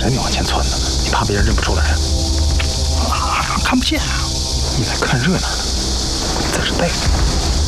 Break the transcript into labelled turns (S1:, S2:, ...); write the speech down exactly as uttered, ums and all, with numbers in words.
S1: 人你往前窜呢？你怕别人认不出来啊？
S2: 啊，看不见啊！
S1: 你来看热闹呢，你在这待着。